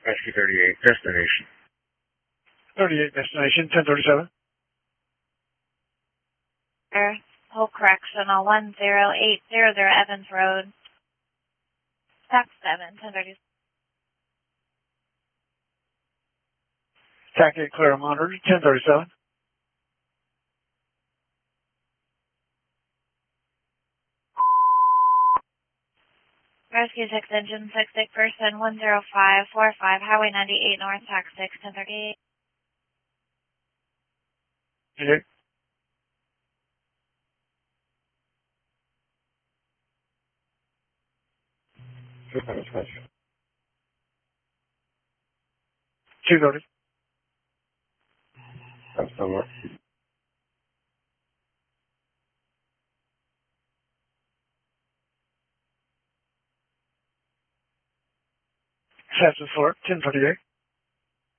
Rescue 38, destination. 38, destination, 1037. Whole correctional 10800 Evans Road. TAC 7, 1030. TAC 8, clear, monitored, 1037. Rescue 6, engine 6, sick person 10545, Highway 98 North, TAC 6, 1038. Okay. Dispatch. 230. That's somewhere. Sets 4, 1038.